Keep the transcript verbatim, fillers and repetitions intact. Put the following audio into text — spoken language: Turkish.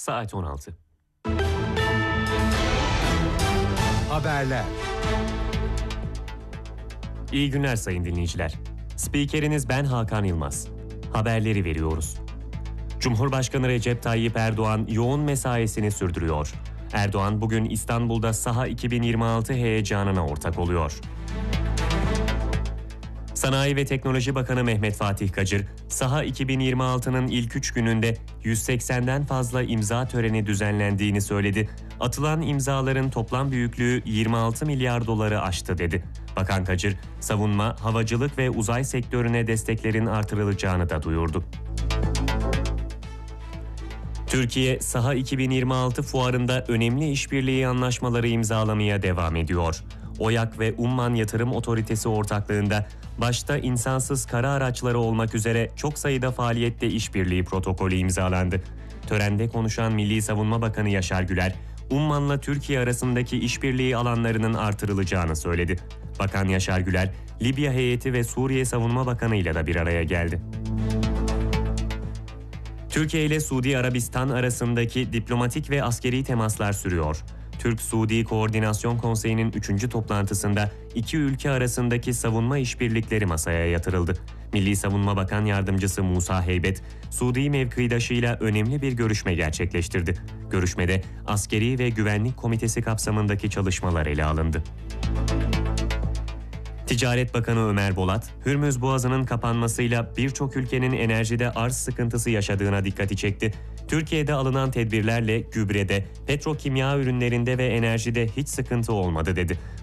Saat on altı. Haberler. İyi günler sayın dinleyiciler. Spikeriniz ben Hakan Yılmaz. Haberleri veriyoruz. Cumhurbaşkanı Recep Tayyip Erdoğan yoğun mesaisini sürdürüyor. Erdoğan bugün İstanbul'da Saha iki bin yirmi altı heyecanına ortak oluyor. Sanayi ve Teknoloji Bakanı Mehmet Fatih Kacır, Saha iki bin yirmi altının ilk üç gününde yüz seksenden fazla imza töreni düzenlendiğini söyledi. Atılan imzaların toplam büyüklüğü yirmi altı milyar doları aştı dedi. Bakan Kacır, savunma, havacılık ve uzay sektörüne desteklerin artırılacağını da duyurdu. Türkiye, Saha iki bin yirmi altı fuarında önemli işbirliği anlaşmaları imzalamaya devam ediyor. OYAK ve Umman Yatırım Otoritesi ortaklığında başta insansız kara araçları olmak üzere çok sayıda faaliyette işbirliği protokolü imzalandı. Törende konuşan Milli Savunma Bakanı Yaşar Güler, Umman'la Türkiye arasındaki işbirliği alanlarının artırılacağını söyledi. Bakan Yaşar Güler, Libya heyeti ve Suriye Savunma Bakanı ile de bir araya geldi. Türkiye ile Suudi Arabistan arasındaki diplomatik ve askeri temaslar sürüyor. Türk-Suudi Koordinasyon Konseyi'nin üçüncü toplantısında iki ülke arasındaki savunma işbirlikleri masaya yatırıldı. Milli Savunma Bakan Yardımcısı Musa Heybet, Suudi mevkidaşıyla önemli bir görüşme gerçekleştirdi. Görüşmede Askeri ve Güvenlik Komitesi kapsamındaki çalışmalar ele alındı. Ticaret Bakanı Ömer Bolat, Hürmüz Boğazı'nın kapanmasıyla birçok ülkenin enerjide arz sıkıntısı yaşadığına dikkati çekti. Türkiye'de alınan tedbirlerle gübrede, petrokimya ürünlerinde ve enerjide hiç sıkıntı olmadı dedi.